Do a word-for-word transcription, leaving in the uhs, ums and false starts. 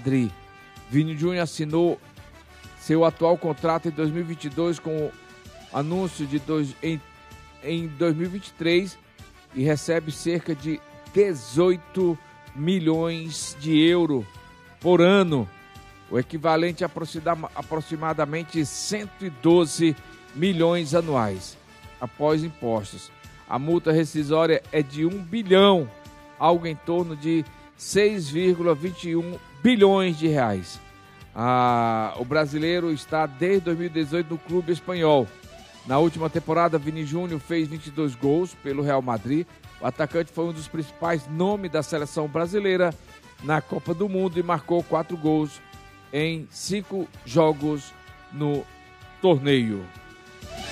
Madrid. Vini Júnior assinou seu atual contrato em dois mil e vinte e dois com anúncio de dois, em, em dois mil e vinte e três e recebe cerca de dezoito milhões de euros por ano, o equivalente a aproximadamente cento e doze milhões anuais, após impostos. A multa rescisória é de um bilhão, algo em torno de seis vírgula vinte e um bilhões de reais. Ah, o brasileiro está desde dois mil e dezoito no clube espanhol. Na última temporada, Vini Júnior fez vinte e dois gols pelo Real Madrid. O atacante foi um dos principais nomes da seleção brasileira na Copa do Mundo e marcou quatro gols em cinco jogos no torneio.